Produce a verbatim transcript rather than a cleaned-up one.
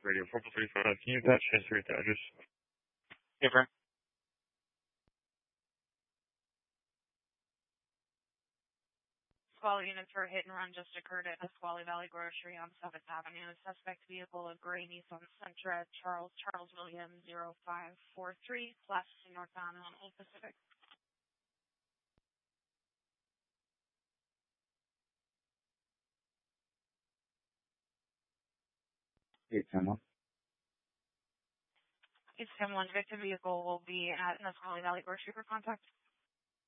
Radio four three five. Can you attach history to address? Different. Squally units for a hit and run just occurred at Nisqually Valley Grocery on seventh Avenue. Suspect vehicle, a gray Nissan Sentra, Charles Charles William zero five four three, class C northbound on Old Pacific. eight ten one. eight ten one, victim vehicle will be at Nisqually Valley Grocery for contact.